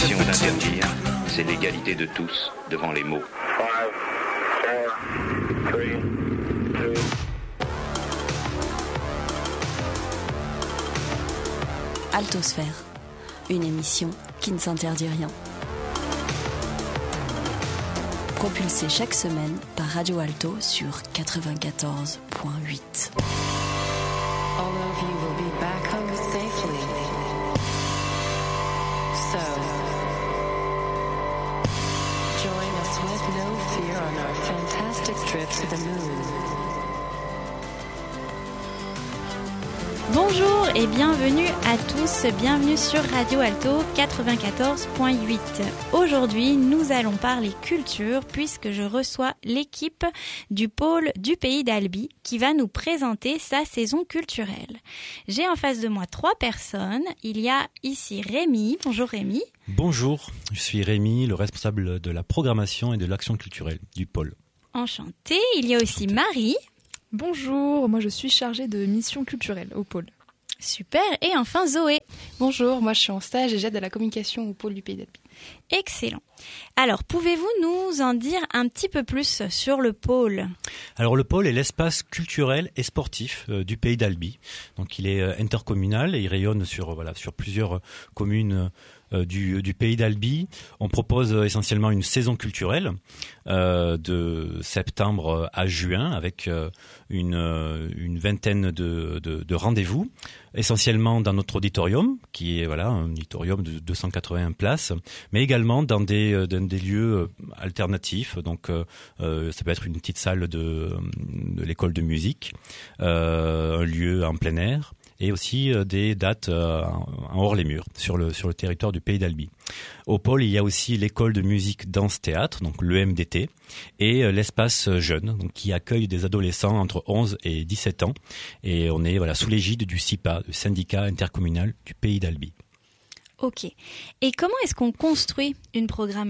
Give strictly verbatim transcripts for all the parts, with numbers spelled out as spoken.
l'interdiction d'interdire, c'est l'égalité de tous devant les mots. Five, four, three, two. Altosphère, une émission qui ne s'interdit rien. Propulsée chaque semaine par Radio Alto sur quatre-vingt-quatorze virgule huit. All of you will be back home safely. So, join us with no fear on our fantastic trip to the moon. Bonjour et bienvenue à tous, bienvenue sur Radio Alto quatre-vingt-quatorze virgule huit. Aujourd'hui, nous allons parler culture puisque je reçois l'équipe du pôle du Pays d'Albi qui va nous présenter sa saison culturelle. J'ai en face de moi trois personnes. Il y a ici Rémi. Bonjour Rémi. Bonjour, je suis Rémi, le responsable de la programmation et de l'action culturelle du pôle. Enchanté. Il y a aussi Enchanté. Marie. Bonjour, moi je suis chargée de mission culturelle au pôle. Super. Et enfin Zoé. Bonjour, moi je suis en stage et j'aide à la communication au pôle du Pays d'Albi. Excellent. Alors, pouvez-vous nous en dire un petit peu plus sur le pôle ? Alors le pôle est l'espace culturel et sportif euh, du Pays d'Albi. Donc il est euh, intercommunal et il rayonne sur, euh, voilà, sur plusieurs euh, communes euh, du, du Pays d'Albi. On propose euh, essentiellement une saison culturelle euh, de septembre à juin avec euh, une, euh, une vingtaine de, de, de rendez-vous, essentiellement dans notre auditorium, qui est voilà, un auditorium de deux cent quatre-vingts places, mais également dans des, dans des lieux alternatifs. Donc euh, euh, ça peut être une petite salle de, de l'école de musique, euh, un lieu en plein air, et aussi euh, des dates euh, en hors les murs, sur le, sur le territoire du Pays d'Albi. Au pôle, il y a aussi l'école de musique danse-théâtre, donc l'E M D T, et euh, l'espace jeune, donc qui accueille des adolescents entre onze et dix-sept ans. Et on est voilà, sous l'égide du S I P A, le syndicat intercommunal du Pays d'Albi. Ok. Et comment est-ce qu'on construit une programmation ?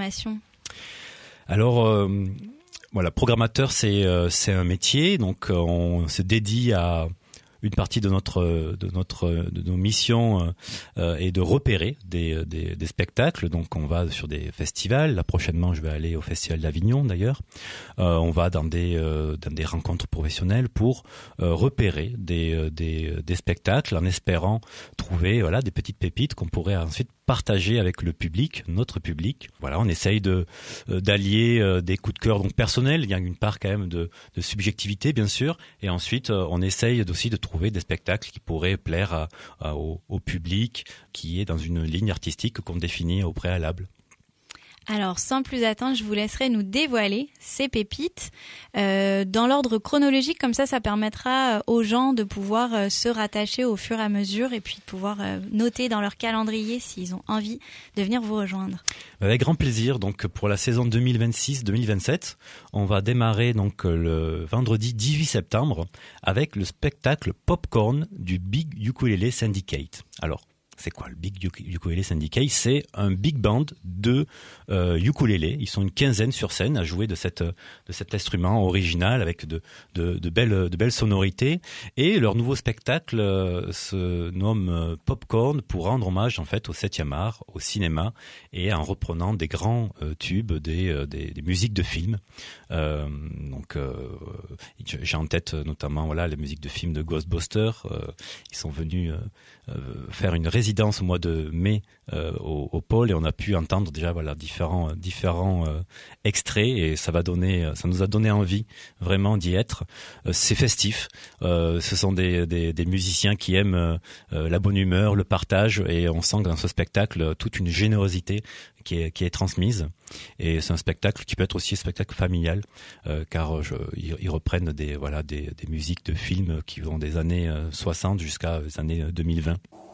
Alors, euh, voilà, programmateur, c'est, euh, c'est un métier, donc euh, on se dédie à une partie de notre de notre de nos missions euh, est de repérer des, des des spectacles. Donc on va sur des festivals. Là prochainement, je vais aller au Festival d'Avignon d'ailleurs. Euh, on va dans des euh, dans des rencontres professionnelles pour euh, repérer des des des spectacles en espérant trouver voilà des petites pépites qu'on pourrait ensuite partager avec le public, notre public. Voilà, on essaye de euh, d'allier euh, des coups de cœur donc personnels. Il y a une part quand même de de subjectivité bien sûr, et ensuite euh, on essaye aussi de trouver des spectacles qui pourraient plaire à, à, au, au public qui est dans une ligne artistique qu'on définit au préalable. Alors, sans plus attendre, je vous laisserai nous dévoiler ces pépites euh, dans l'ordre chronologique. Comme ça, ça permettra aux gens de pouvoir euh, se rattacher au fur et à mesure et puis de pouvoir euh, noter dans leur calendrier s'ils ont envie de venir vous rejoindre. Avec grand plaisir. Donc, pour la saison deux mille vingt-six deux mille vingt-sept, on va démarrer donc le vendredi dix-huit septembre avec le spectacle Popcorn du Big Ukulele Syndicate. Alors, c'est quoi le Big Ukulele Syndicate ? C'est un big band de euh, ukulélé. Ils sont une quinzaine sur scène à jouer de cette de cet instrument original avec de de, de belles de belles sonorités. Et leur nouveau spectacle euh, se nomme euh, Popcorn pour rendre hommage en fait au septième art, au cinéma, et en reprenant des grands euh, tubes des, euh, des des musiques de films. Euh, donc euh, j'ai en tête notamment voilà les musiques de films de Ghostbusters. Euh, ils sont venus euh, faire une résidence au mois de mai euh, au, au pôle et on a pu entendre déjà voilà différents différents euh, extraits et ça va donner ça nous a donné envie vraiment d'y être. Euh, c'est festif, euh, ce sont des, des des musiciens qui aiment euh, la bonne humeur, le partage, et on sent que dans ce spectacle toute une générosité qui est qui est transmise, et c'est un spectacle qui peut être aussi un spectacle familial euh, car je, ils, ils reprennent des voilà des des musiques de films qui vont des années soixante jusqu'à les années deux mille vingt.